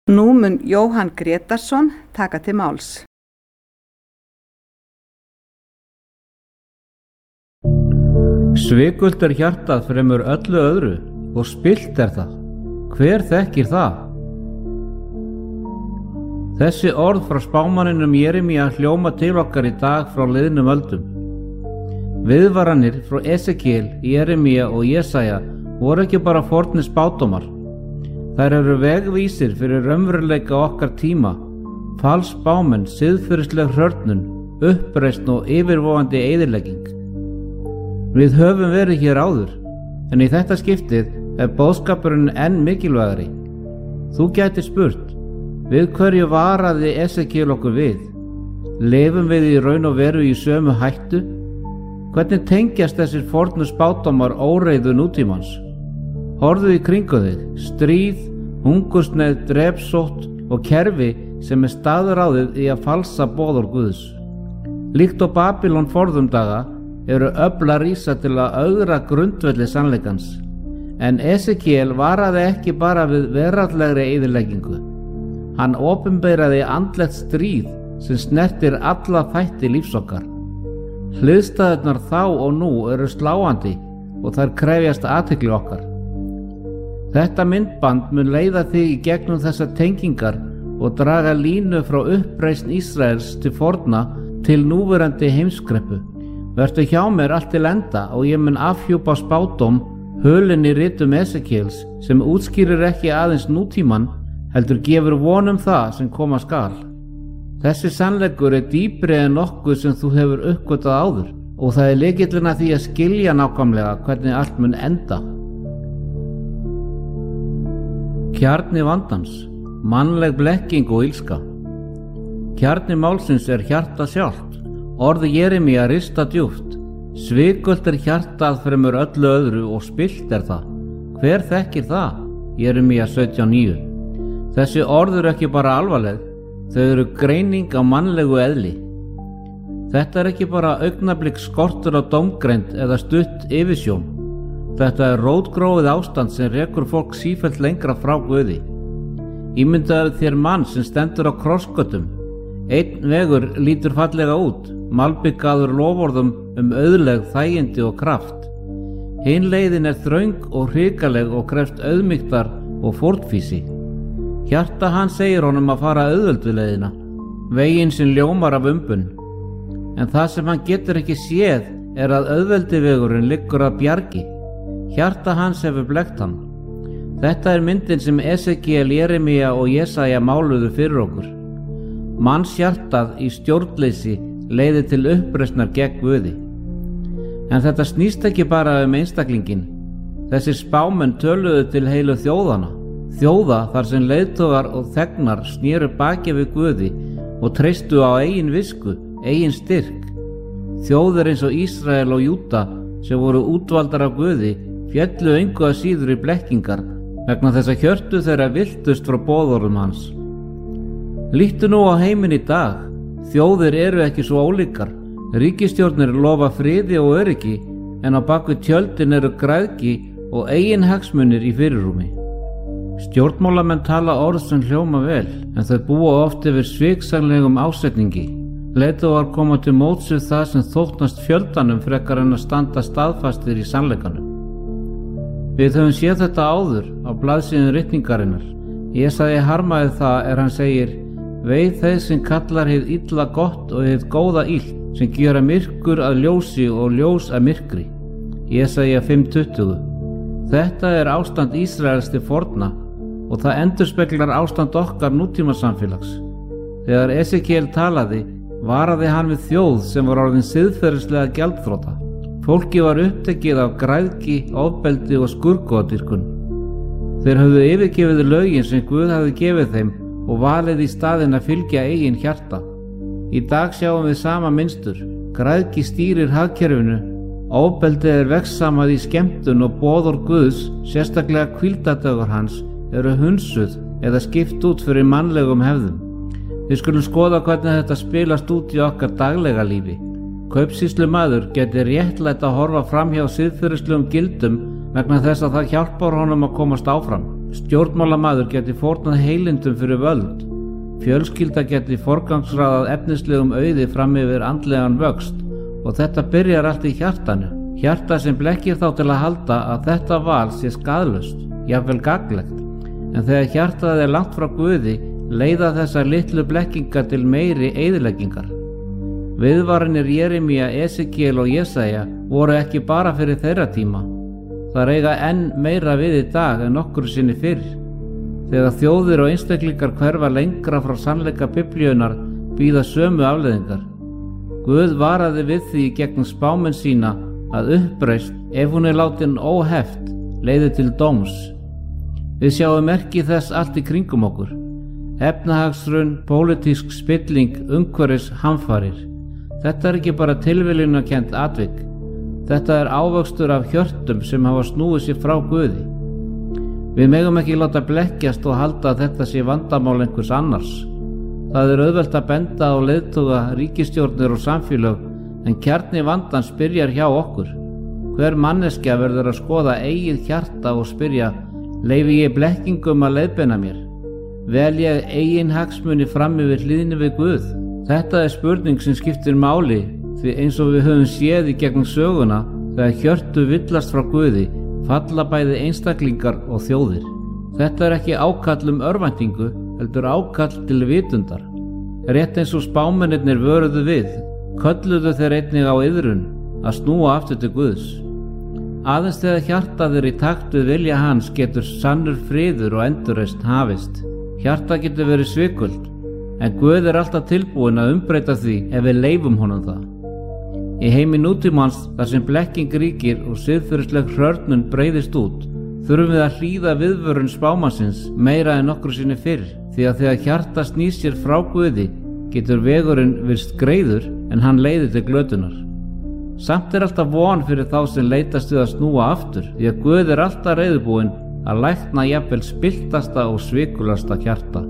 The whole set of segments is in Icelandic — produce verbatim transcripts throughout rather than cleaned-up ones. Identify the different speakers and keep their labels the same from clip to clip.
Speaker 1: Nú mun Jóhann Grétarsson taka til máls.
Speaker 2: Svikult er hjartað fremur öllu öðru og spillt er það. Hver þekkir það? Þessi orð frá spámanninum Jeremía hljóma til okkar í dag frá liðnum öldum. Viðvaranir frá Esekiel, Jeremía og Jesaja voru ekki bara fornir spádómar. Þær eru vegvísir fyrir raunveruleika okkar tíma, falsspámenn, siðferðisleg hrörnun, uppreisn og yfirvofandi eyðilegging. Við höfum verið hér áður, en í þetta skiptið er boðskapurinn enn mikilvægari. Þú gæti spurt, við hverju varaði Esekiel okkur við? Lifum við í raun og veru í sömu hættu? Hvernig tengjast þessir fornu spádómar óreiðu nútímans? Horfðu í kringu þig, stríð, hungursneyð, drepsótt og kerfi sem er staðráðið í að falsa boðorð Guðs. Líkt og Babylon forðum daga eru öfl að rísa til að ögra grundvelli sannleikans. En Esekiel varaði ekki bara við veraldlegri eyðileggingu. Hann opinberaði andlegt stríð sem snertir alla þætti lífs okkar. Hliðstæðurnar þá og nú eru sláandi og þær krefjast athygli okkar. Þetta myndband mun leiða þig í gegnum þessar tengingar og draga línu frá uppreisn Ísraels til forna til núverandi heimskreppu. Vertu hjá mér allt til enda og ég mun afhjúpa spádóm hulinn í ritum Esekiels sem útskýrir ekki aðeins nútíman heldur gefur von um það sem koma skal. Þessi sannleikur er dýpri en nokkuð sem þú hefur uppgötvað áður og það er lykillinn að því að skilja nákvæmlega hvernig allt mun enda. Kjarni vandans, mannleg blekking og illska. Kjarni málsins er hjarta sjálft. Orði Jeremía rista djúpt. Svikult er hjartað fremur öllu öðru og spillt er það. Hver þekkir það? Jeremía sautján níu. Þessi orð eru ekki bara alvarleg, þau eru greining á mannlegu eðli. Þetta er ekki bara augnablik skortur á dómgreind eða stutt yfirsjón. Þetta er rótgróið ástand sem rekur fólk sífellt lengra frá Guði. Ímyndaðu þér mann sem stendur á krossgötum. Einn vegur lítur fallega út, malbikaður loforðum um auðlegð, þægindi og kraft. Hin leiðin er þröng og hrikaleg og krefst auðmýktar og fórnfýsi. Hjarta hans segir honum að fara auðveldu leiðina, veginn sem ljómar af umbun. En það sem hann getur ekki séð er að auðveldi vegurinn liggur að bjargi. Hjarta hans hefur blekkt hann. Þetta er myndin sem Esekiel, Jeremía og Jesaja máluðu fyrir okkur. Manns hjartað í stjórnleysi leiði til uppreisnar gegn Guði. En þetta snýst ekki bara um einstaklingin. Þessir spámenn töluðu til heilu þjóðana. Þjóða þar sem leiðtogar og þegnar snéru baki við Guði og treystu á eigin visku, eigin styrk. Þjóðir eins og Ísrael og Júda sem voru útvaldar af Guði féllu engu að síður í blekkingar vegna þess að hjörtu þeirra viltust frá boðorðum hans. Líttu nú á heiminn í dag. Þjóðir eru ekki svo ólíkar. Ríkisstjórnir lofa friði og öryggi en á bakvið tjöldin eru græðgi og eigin hagsmunir í fyrirrúmi. Stjórnmálamenn tala orð sem hljóma vel en þau búa oft yfir sviksamlegum ásetningi. Leiðtogar koma til móts við það sem þóknast fjöldanum frekar en að standa staðfastir í sannleikanum. Við höfum séð þetta áður á blaðsíðum ritningarinnar. Jesaja harmaði það er hann segir: Veið þeir sem kallar hið illa gott og hið góða illt, sem gera myrkur að ljósi og ljós að myrkri. Jesaja fimm tuttugu. Þetta er ástand Ísraels til forna og það endurspeglar ástand okkar nútímasamfélags. Þegar Esekiel talaði, varaði hann við þjóð sem var orðin siðferðislega gjaldþrota. Fólki var upptekið af græðgi, ofbeldi og skurðgoðadýrkun. Þeir höfðu yfirgefið lögin sem Guð hafði gefið þeim og valið í staðinn að fylgja eigin hjarta. Í dag sjáum við sama mynstur. Græðgi stýrir hagkerfinu, ofbeldi er vegssamað í skemmtun og boðorð Guðs, sérstaklega hvíldardögur hans, eru hunsuð eða skipt út fyrir mannlegum hefðum. Við skulum skoða hvernig þetta spilast út í okkar daglega lífi. Kaupsýslumaður geti réttlætt að horfa fram hjá siðferðislegum gildum vegna þess að það hjálpar honum að komast áfram. Stjórnmálamaður geti fórnað heilindum fyrir völd. Fjölskylda geti forgangsraðað efnislegum auði fram yfir andlegan vöxt og þetta byrjar allt í hjartanu. Hjarta sem blekkir þá til að halda að þetta val sé skaðlaust, jafnvel gagnlegt. En þegar hjartað er langt frá Guði leiða þessar litlu blekkingar til meiri eyðileggingar. Viðvaranir Jeremía, Esekiel og Jesaja voru ekki bara fyrir þeirra tíma. Það eiga enn meira við í dag en nokkru sinni fyrr. Þegar þjóðir og einstaklingar hverfa lengra frá sannleika Biblíunnar bíða sömu afleiðingar. Guð varaði við því gegn spámenn sína að uppreisn, ef hún er látin óheft, leiði til dóms. Við sjáum merki þess allt í kringum okkur. Efnahagshrun, pólitísk spilling, umhverfis hamfarir. Þetta er ekki bara tilviljunarkennt atvik. Þetta er ávöxtur af hjörtum sem hafa snúið sér frá Guði. Við megum ekki láta blekkjast og halda að þetta sé vandamál einhvers annars. Það er auðvelt að benda á leiðtoga, ríkisstjórnir og samfélög, en kjarni vandans byrjar hjá okkur. Hver manneskja verður að skoða eigið hjarta og spyrja: leyfi ég blekkingum að leiðbeina mér? Vel ég eigin hagsmuni fram yfir hlýðni við Guð? Þetta er spurning sem skiptir máli, því eins og við höfum séð í gegnum söguna, þegar hjörtu villast frá Guði, falla bæði einstaklingar og þjóðir. Þetta er ekki ákall um örvæntingu, heldur ákall til vitundar. Rétt eins og spámennirnir vöruðu við, kölluðu þeir einnig á iðrun að snúa aftur til Guðs. Aðeins þegar hjartað er í takt við vilja hans getur sannur friður og endurreisn hafist. Hjartað getur verið svikult, en Guð er alltaf tilbúinn að umbreyta því ef við leyfum honum það. Í heimi nútímans þar sem blekking ríkir og siðferðisleg hrörnun breiðist út, þurfum við að hlýða viðvörun spámannsins meira en nokkru sinni fyrr, því að þegar hjarta snýr sér frá Guði getur vegurinn virst greiður en hann leiðir til glötunar. Samt er alltaf von fyrir þá sem leitast við að snúa aftur, því að Guð er alltaf reiðubúinn að lækna jafnvel spilltasta og svikulasta hjarta.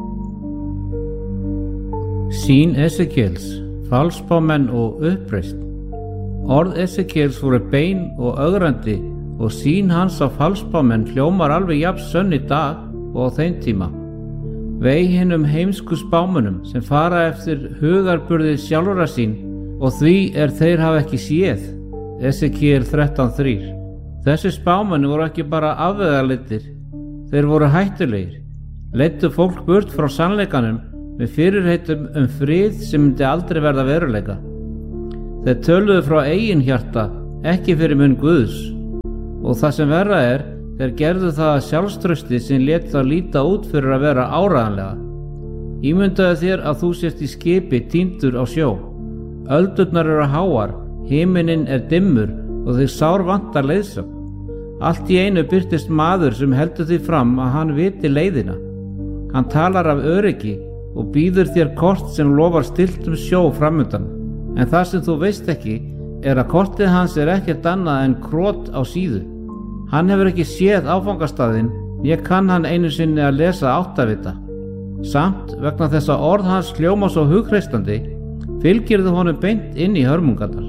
Speaker 2: Sýn Esekiels, falspámenn og uppreisn. Orð Esekiels voru bein og ögrandi og sýn hans á falspámenn hljómar alveg jafn sönn í dag og á þeim tíma. Vei hinum heimsku spámönnum sem fara eftir hugarburði sjálfra sín og því er þeir hafa ekki séð. Esekiel þrettán þrjú. Þessi spámenn voru ekki bara afvegaleiddir, þeir voru hættulegir, leiddu fólk burt frá sannleikanum með fyrirheitum um frið sem myndi aldrei verða veruleika. Þeir töluðu frá eigin hjarta, ekki fyrir munn Guðs, og það sem verra er, þeir gerðu það að sjálfstrausti sem lét þá líta út fyrir að vera áreiðanlega. Ímyndaðu þér að þú sért í skipi týndur á sjó. Öldurnar eru háar, himinninn er dimmur og þig sár vantar leiðsögn. Allt í einu birtist maður sem heldur því fram að hann viti leiðina. Hann talar af öryggi og býður þér kort sem lofar stilltum sjó framundan. En það sem þú veist ekki er að kortið hans er ekkert annað en krot á síðu. Hann hefur ekki séð áfangastaðinn, ég kann hann einu sinni að lesa áttavita. Samt, vegna þess að orð hans hljóma svo hugreistandi, fylgirðu honum beint inn í hörmungarnar.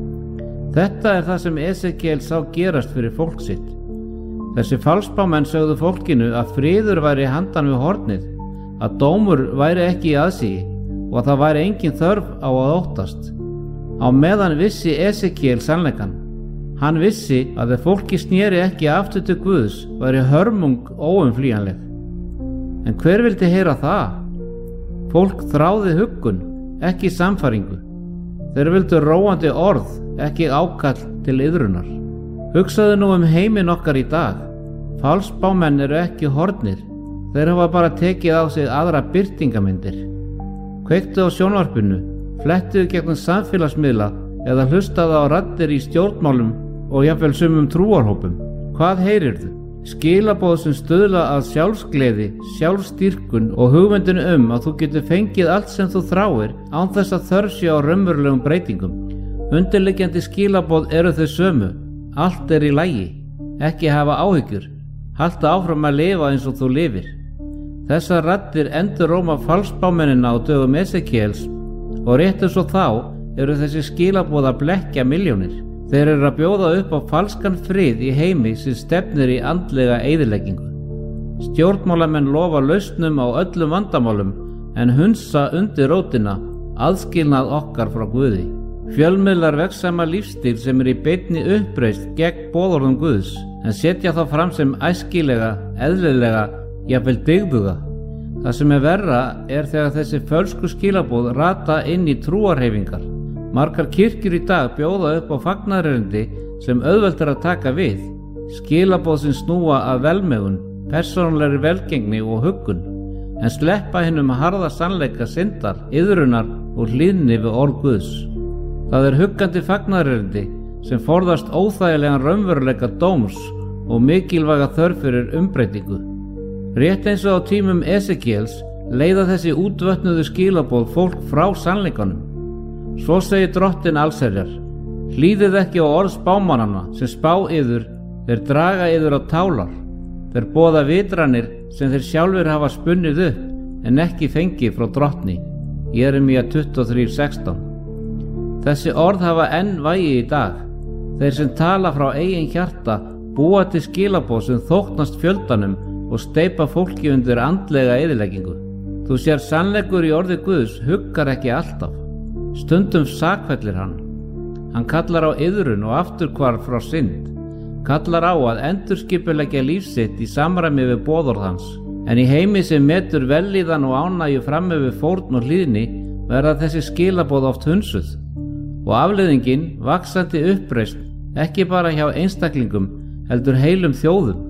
Speaker 2: Þetta er það sem Esekiel sá gerast fyrir fólk sitt. Þessi falspámenn sögðu fólkinu að friður væri handan við hornið, að dómur væri ekki í aðsigi og að það væri engin þörf á að óttast. Á meðan vissi Esekiel sannleikann. Hann vissi að ef fólki sneri ekki aftur til Guðs væri hörmung óumflýjanleg. En hver vildi heyra það? Fólk þráði huggun, ekki samfæringu. Þeir vildu róandi orð, ekki ákall til iðrunar. Hugsaðu nú um heiminn okkar í dag. Falspámenn eru ekki horfnir. Þeir hafa bara tekið á sig aðra birtingamyndir. Kveiktu á sjónvarpinu, flettuðu gegnum samfélagsmiðla eða hlustaðu á raddir í stjórnmálum og jafnvel sumum trúarhópum. Hvað heyrirðu? Skilaboð sem stuðla að sjálfsgleði, sjálfstýrkun og hugmyndinu um að þú getur fengið allt sem þú þráir án þess að þörf sé á raunverulegum breytingum. Undirliggjandi skilaboð eru þau sömu. Allt er í lagi. Ekki hafa áhyggjur. Haltu áfram að lifa eins og þú lifir. Þessar raddir enduróma falspámennina á dögum Esekiels og rétt eins og þá eru þessi skilaboð að blekkja milljónir. Þeir eru að bjóða upp á falskan frið í heimi sem stefnir í andlega eyðileggingu. Stjórnmálamenn lofa lausnum á öllum vandamálum en hunsa undir rótina aðskilnað okkar frá Guði. Fjölmiðlar vegsama lífstíl sem er í beinni uppreist gegn boðorðum Guðs en setja þá fram sem æskilega, eðlilega, jafnvel dygðuga. Það sem er verra er þegar þessi fölsku skilaboð rata inn í trúarhreyfingar. Margar kirkjur í dag bjóða upp á fagnaðarerindi sem auðvelt er að taka við, skilaboð sem snúa að velmegun, persónulegri velgengni og huggun, en sleppa hinum harða sannleika syndar, iðrunar og hlýðni við orð Guðs. Það er huggandi fagnaðarerindi sem forðast óþægilegan raunveruleika dóms og mikilvæga þörf fyrir umbreytingu. Rétt eins og á tímum Esekiels leiða þessi útvötnuðu skilaboð fólk frá sannleikanum. Svo segir Drottinn allsherjar: hlýðið ekki á orð spámannanna sem spá yður, þeir draga yður á tálar. Þeir boða vitranir sem þeir sjálfur hafa spunnið upp en ekki fengið frá Drottni. Jeremía tuttugu og þrjú sextán. Þessi orð hafa enn vægi í dag. Þeir sem tala frá eigin hjarta búa til skilaboð sem þóknast fjöldanum og steypa fólki undir andlega eyðileggingu. Þú sér sannleikur í orði Guðs huggar ekki alltaf. Stundum sakfellir hann. Hann kallar á iðrun og afturhvarf frá synd, kallar á að endurskipuleggja líf sitt í samræmi við boðorð hans. En í heimi sem metur vellíðan og ánægju fram yfir fórn og hlýðni verða þessi skilaboð oft hunsuð og afleiðingin vaxandi uppreisn, ekki bara hjá einstaklingum heldur heilum þjóðum.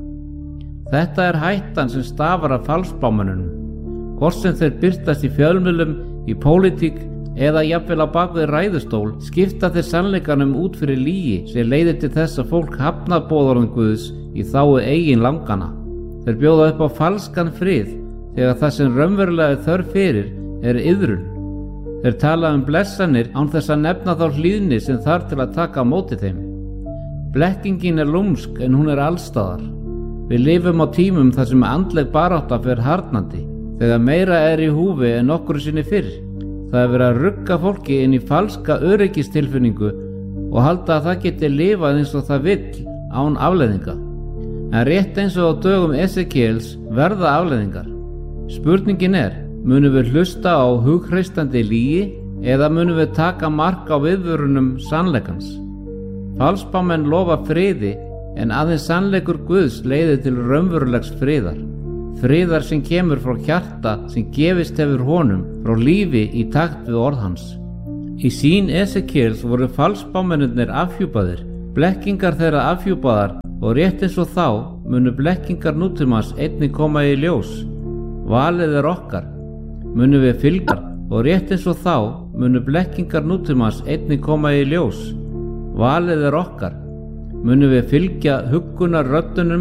Speaker 2: Þetta er hættan sem stafar af falsbámönnunum, hvort sem þeir birtast í fjölmiðlum, í pólitík eða jafnvel á bakvið ræðustól, skipta þeir sannleikanum út fyrir lygi sem leiðir til þess að fólk hafnar boðorðum Guðs í þágu eigin langana. Þeir bjóða upp á falskan frið þegar það sem raunverulega er þörf fyrir er iðrun. Þeir tala um blessanir án þess að nefna þá hlýðni sem þarf til að taka á móti þeim. Blekkingin er lúmsk en hún er allstaðar. Við lifum á tímum þar sem andleg barátta fer harðnandi, þegar meira er í húfi en nokkru sinni fyrr. Það er verið að rugga fólki inn í falska öryggistilfinningu og halda að það geti lifað eins og það vill án afleiðinga. En rétt eins og á dögum Esekiels verða afleiðingar. Spurningin er, munum við hlusta á hughristandi lygi eða munum við taka mark á viðvörunum sannleikans? Falsbámenn lofa friði en aðeins sannleikur Guðs leiðir til raunverulegs friðar. Friðar sem kemur frá hjarta sem gefist hefur honum frá lífi í takt við orð hans. Í sýn Esekiels voru falsbámennirnir afhjúpaðir, blekkingar þeirra afhjúpaðar og rétt eins og þá munu blekkingar nútímans einnig koma í ljós. Valið er okkar, munu við fylgja og rétt eins og þá munu blekkingar nútímans einnig koma í ljós. Valið er okkar, munu við fylgja huggunar röddunum